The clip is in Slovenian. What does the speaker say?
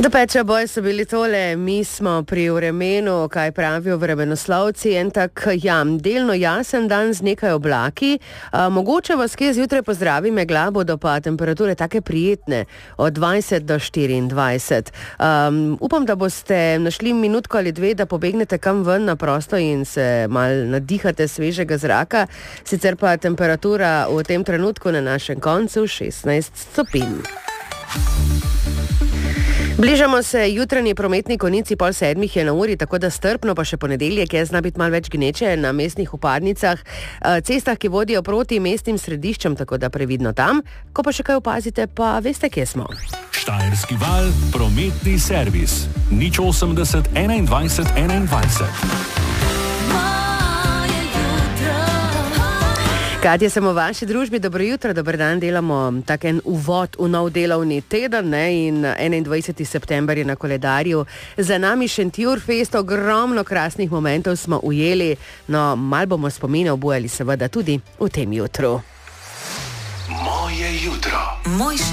Do Pet Shop Boys so bili tole, mi smo pri vremenu, kaj pravijo vremenoslovci, en tak, delno jasen dan z nekaj oblaki. Mogoče vas kje zjutraj pozdravi megla, bodo pa temperature take prijetne, od 20 do 24. Upam, da boste našli minutko ali dve, da pobegnete kam ven na prosto in se mal nadihate svežega zraka. Sicer pa temperatura v tem trenutku na našem koncu 16 stopinj. Bližamo se jutranji prometni konici, 6:30 je na uri, tako da strpno, pa še ponedeljek je, zna biti malo več gneče na mestnih vpadnicah, cestah, ki vodijo proti mestnim središčem, tako da previdno tam. Ko pa še kaj opazite, pa veste, kje smo. Štajerski val, prometni servis. 080 21 21. Katja, sem v vaši družbi, dobro jutro, dober dan, delamo tak en uvod v nov delovni teden, ne? In 21. september je na koledarju. Za nami Šentjur Fest, ogromno krasnih momentov smo ujeli, no, mal bomo spomine obujali seveda tudi v tem jutru. Moje jutro.